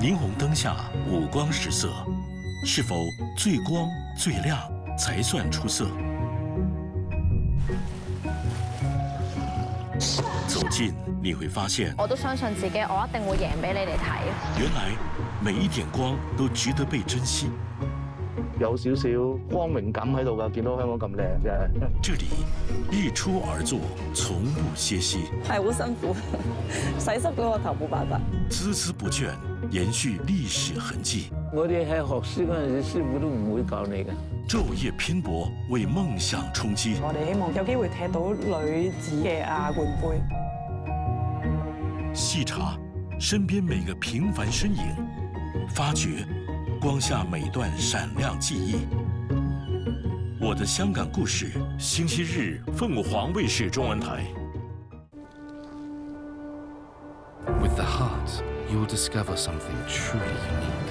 霓虹灯下五光十色，是否最光最亮才算出色？走近你会发现， 我都相信自己，我一定會贏俾你哋睇。 原來每一點光都值得被珍惜。 有少少光榮感喺度㗎，見到香港咁靚啫。 這裡日出而作，從不歇息。 係好辛苦，洗濕咗個頭冇辦法。 孜孜不倦，延續歷史痕跡。 我哋喺學師嗰陣時，師傅都唔會教你嘅。 晝夜拼搏，為夢想衝擊。 我哋希望有機會踢到女子嘅亞冠杯。 細查身邊每個平凡身影，發掘光下每段閃亮記憶。我的香港故事，星期日鳳凰衛視中文台。 With the heart, you'll discover something truly unique.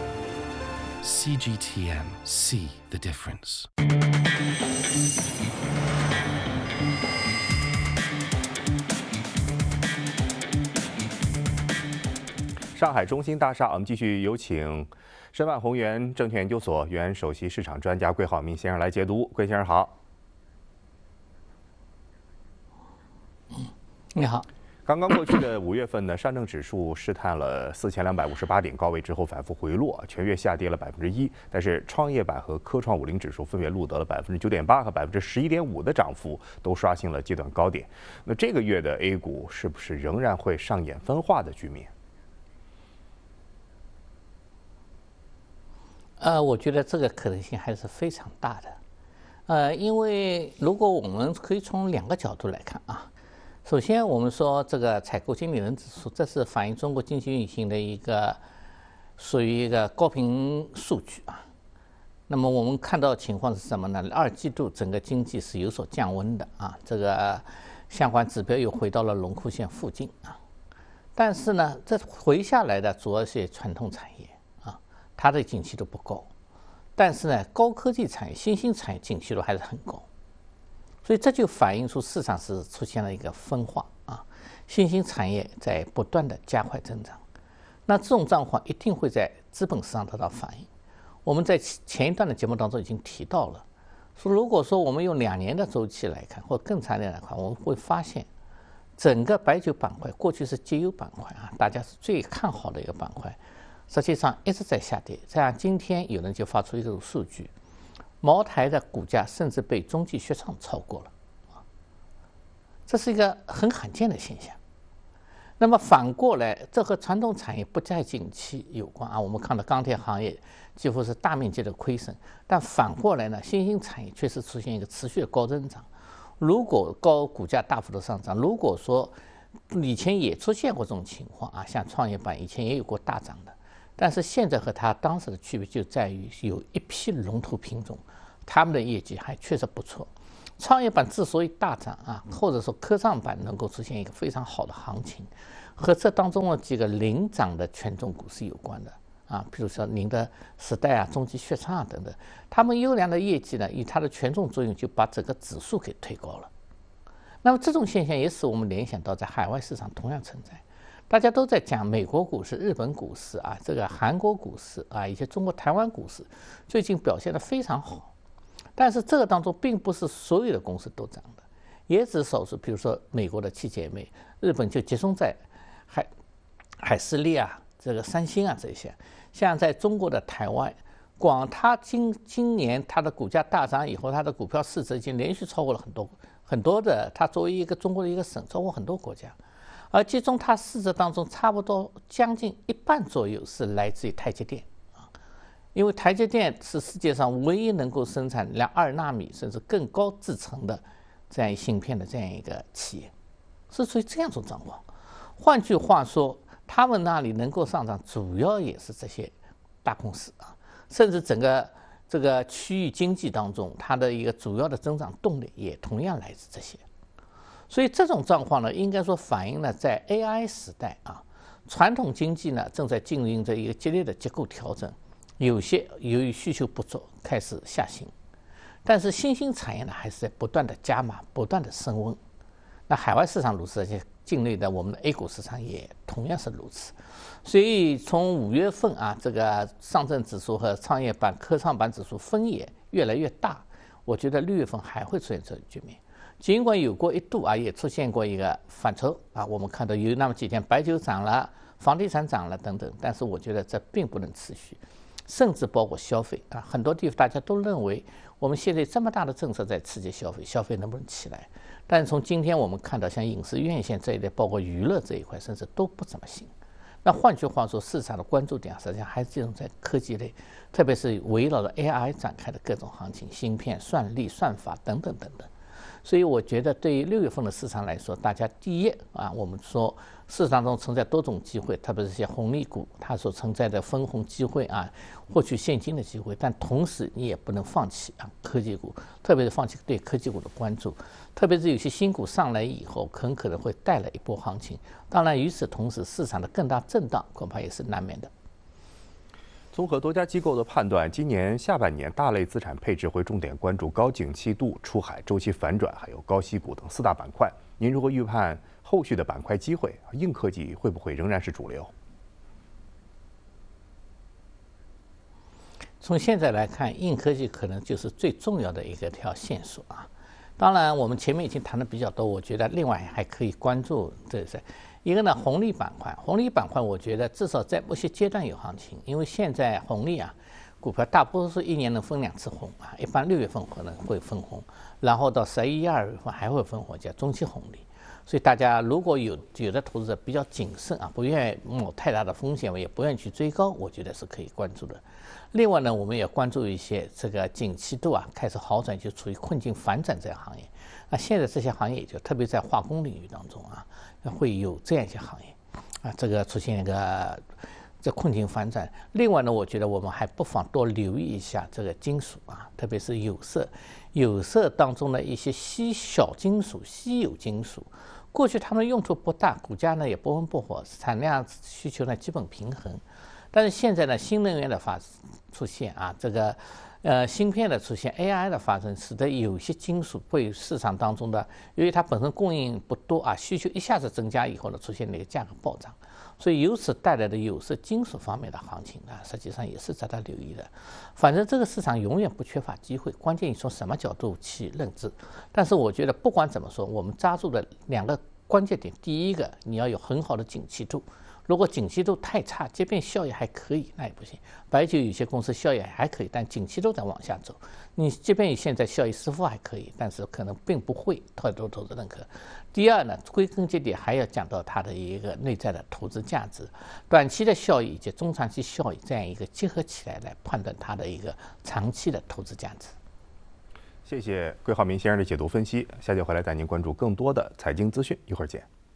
CGTN, see the difference. 上海中心大厦，我们继续有请申万宏源证券研究所原首席市场专家桂浩明先生来解读。桂先生好。 你好。 刚刚过去的5月份呢，上证指数试探了4258点高位之后反复回落，全月下跌了1%，但是创业板和科创50指数分别录得了9.8%和11.5%的涨幅，都刷新了阶段高点。那这个月的 A 股是不是仍然会上演分化的局面？ 我觉得这个可能性还是非常大的。因为如果我们可以从2个角度来看啊。首先，我们说这个采购经理人指数，这是反映中国经济运行的一个属于一个高频数据啊。那么我们看到情况是什么呢？2季度整个经济是有所降温的啊，这个相关指标又回到了龙枯线附近啊。但是呢，这回下来的主要是传统产业啊，它的景气度不高。但是呢，高科技产业、新兴产业景气度还是很高。所以这就反映出市场是出现了一个分化啊，新兴产业在不断的加快增长，那这种状况一定会在资本市场得到反映。我们在前一段的节目当中已经提到了，说如果说我们用2年的周期来看，或更长一点来看，我们会发现整个白酒板块过去是绩优板块啊，大家是最看好的一个板块，实际上一直在下跌。这样今天有人就发出一个数据。茅台的股价甚至被中继雪场超过了，这是一个很罕见的现象。那么反过来，这和传统产业不再景气有关啊。我们看到钢铁行业几乎是大面积的亏损，但反过来呢，新兴产业确实出现一个持续的高增长。如果股价大幅度上涨，如果说以前也出现过这种情况啊，像创业板以前也有过大涨的。但是现在和它当时的区别就在于有一批龙头品种，他们的业绩还确实不错。创业板之所以大涨啊，或者说科创板能够出现一个非常好的行情，和这当中的几个领涨的权重股是有关的啊，比如说您的时代啊、中基血创啊等等，他们优良的业绩呢，以它的权重作用就把整个指数给推高了。那么这种现象也使我们联想到在海外市场同样存在。大家都在讲美国股市、日本股市啊，这个韩国股市啊，以及中国台湾股市最近表现得非常好。但是这个当中并不是所有的公司都涨的，也只少数，比如说美国的7姐妹，日本就集中在海思力啊、这个三星啊这些。像在中国的台湾，广它今年它的股价大涨以后，它的股票市值已经连续超过了很多的，它作为一个中国的一个省，超过很多国家。而其中它市值当中差不多将近1半左右是来自于台积电啊，因为台积电是世界上唯一能够生产2纳米甚至更高制程的这样一芯片的这样一个企业，是属于这样一种状况。换句话说，他们那里能够上涨，主要也是这些大公司啊，甚至整个这个区域经济当中，它的一个主要的增长动力也同样来自这些。所以这种状况呢，应该说反映了在 AI 时代啊，传统经济呢正在进行着一个激烈的结构调整，有些由于需求不足开始下行，但是新兴产业呢还是在不断的加码、不断的升温。 那海外市场如此，而且境内的我们的 A 股市场也同样是如此。所以从5月份啊，这个上证指数和创业板、科创板指数分野越来越大，我觉得6月份还会出现这种局面。尽管有过一度啊，也出现过一个反抽啊，我们看到有那么几天白酒涨了，房地产涨了等等，但是我觉得这并不能持续，甚至包括消费啊，很多地方大家都认为我们现在这么大的政策在刺激消费，消费能不能起来？但是从今天我们看到，像影视院线这一类，包括娱乐这一块，甚至都不怎么行。那换句话说，市场的关注点实际上还是集中在科技类，特别是围绕着 AI 展开的各种行情，芯片、算力、算法等等等等。所以我觉得，对于6月份的市场来说，大家第一啊，我们说市场中存在多种机会，特别是一些红利股，它所存在的分红机会啊，获取现金的机会，但同时你也不能放弃啊科技股，特别是放弃对科技股的关注，特别是有些新股上来以后，很可能会带来一波行情。当然，与此同时，市场的更大震荡恐怕也是难免的。 综合多家机构的判断，今年下半年大类资产配置会重点关注高景气度、出海周期反转，还有高息股等4大板块。您如何预判后续的板块机会？硬科技会不会仍然是主流？ 从现在来看，硬科技可能就是最重要的一条线索啊。当然，我们前面已经谈的比较多，我觉得另外还可以关注这是一个呢，红利板块。红利板块，我觉得至少在某些阶段有行情，因为现在红利啊，股票大多数1年能分2次红啊，一般6月份可能会分红，然后到11、12月份还会分红，叫中期红利。所以大家如果有的投资者比较谨慎啊，不愿意冒太大的风险，也不愿意去追高，我觉得是可以关注的。另外呢，我们也关注一些这个景气度啊开始好转，就处于困境反转这些行业。那现在这些行业就特别在化工领域当中啊，会有这样一些行业啊，这个出现一个这困境反转。另外呢，我觉得我们还不妨多留意一下这个金属啊，特别是有色当中的一些小金属、稀有金属。过去它们用途不大，股价呢也不温不火，产量需求呢基本平衡。但是现在呢，新能源的出现啊，这个芯片的出现 ，AI 的发生，使得有些金属被市场当中的，由于它本身供应不多啊，需求一下子增加以后呢，出现了一个价格暴涨，所以由此带来的有色金属方面的行情呢，实际上也是值得留意的。反正这个市场永远不缺乏机会，关键你从什么角度去认知。但是我觉得不管怎么说，我们抓住的2个关键点，第一个你要有很好的景气度。如果景气度太差，即便效益还可以，那也不行。白酒有些公司效益还可以，但景气都在往下走。你即便现在效益似乎还可以，但是可能并不会太多投资认可。第二呢，归根结底还要讲到它的一个内在的投资价值，短期的效益以及中长期效益这样一个结合起来判断它的一个长期的投资价值。 谢谢桂浩明先生的解读分析。下节回来带您关注更多的财经资讯，一会儿见。